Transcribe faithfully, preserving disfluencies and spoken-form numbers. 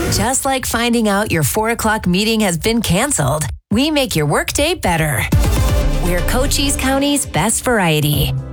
Just like finding out your four o'clock meeting has been canceled, we make your workday better. We're Cochise County's best variety.